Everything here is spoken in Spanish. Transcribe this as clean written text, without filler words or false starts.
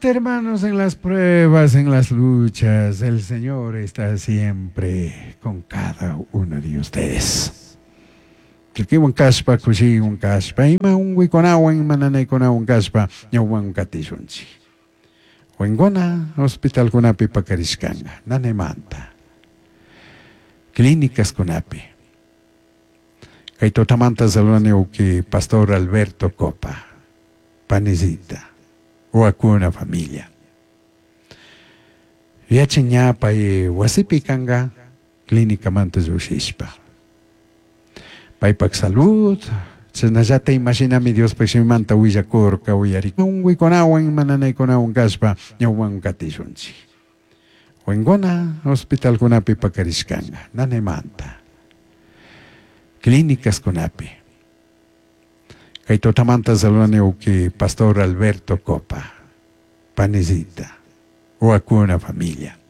Adelante, hermanos, en las pruebas, en las luchas. El Señor está siempre con cada uno de ustedes. Porque un caspa, cusi un caspa, ima un wikonawan, mananay konawan caspa, yawan katishunchi. Wengona, hospital kunapi pakariscanga, nanemanta. Clínicas kunapi. Kay totamanta zaloneu que Pastor Alberto Copa, Panizita. O una familia. Viacheñapa y Wasipikanga, Clínica Mantes Ushishpa. Paipak salud, se ya te imagina mi Dios, pues me manta huillacorca, huyari. Un huiconawan, mananay conawan gaspa, yawan katishunchi. Wengona, hospital kunapi pakariscanga, nanemanta. Clínicas kunapi. Kay totamanta zaloneu que Pastor Alberto Copa, Panizita, o una familia.